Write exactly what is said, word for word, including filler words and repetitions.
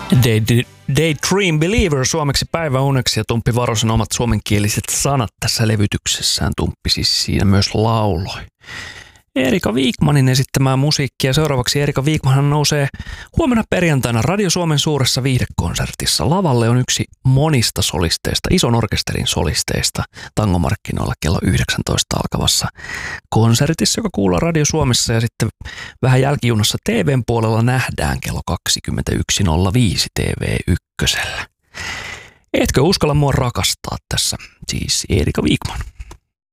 Daydream Believer suomeksi päiväuneksi, ja Tumppi Varosen omat suomenkieliset sanat tässä levytyksessään. Tumppi siis siinä myös lauloi Erika Wikmanin esittämää musiikkia. Seuraavaksi Erika Wikman nousee huomenna perjantaina Radio Suomen suuressa viihdekonsertissa. Lavalle on yksi monista solisteista, ison orkesterin solisteista, tangomarkkinoilla kello yhdeksäntoista alkavassa konsertissa, joka kuullaan Radio Suomessa, ja sitten vähän jälkijunassa T V:n puolella nähdään kello kaksikymmentäyksi nolla viisi T V ykkösellä. Etkö uskalla mua rakastaa tässä? Siis Erika Wikman.